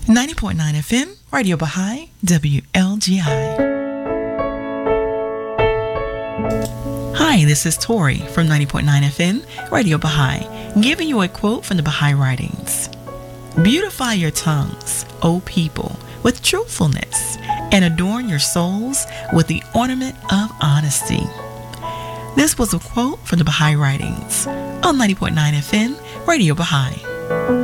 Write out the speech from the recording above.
90.9 FM, Radio Baha'i, WLGI. Hi, this is Tori from 90.9 FM, Radio Baha'i, giving you a quote from the Baha'i writings. Beautify your tongues, O people, with truthfulness, and adorn your souls with the ornament of honesty. This was a quote from the Baha'i writings on 90.9 FM, Radio Baha'i.